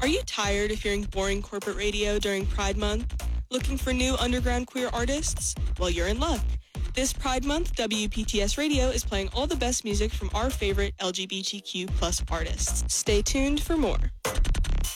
Are you tired of hearing boring corporate radio during Pride Month? Looking for new underground queer artists? Well, you're in luck. This Pride Month, WPTS Radio is playing all the best music from our favorite LGBTQ plus artists. Stay tuned for more.